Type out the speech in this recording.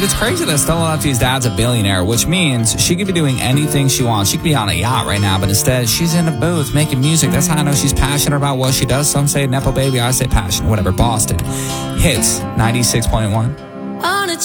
Dude, it's crazy that Stella Lefty's dad's a billionaire, which means she could be doing anything she wants. She could be on a yacht right now, but instead she's in a booth making music. That's how I know she's passionate about what she does. Some say Nepo Baby, I say passion. Whatever. Boston Hits 96.1.